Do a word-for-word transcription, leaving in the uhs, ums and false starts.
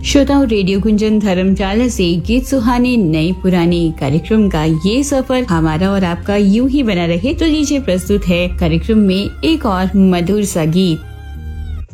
श्रोताओं, रेडियो गुंजन धर्मशाला से गीत सुहाने नए पुराने कार्यक्रम का ये सफर हमारा और आपका यूं ही बना रहे तो लीजिए प्रस्तुत है कार्यक्रम में एक और मधुर सा गीत।